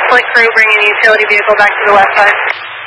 10-foot crew bringing utility vehicle back to the west side.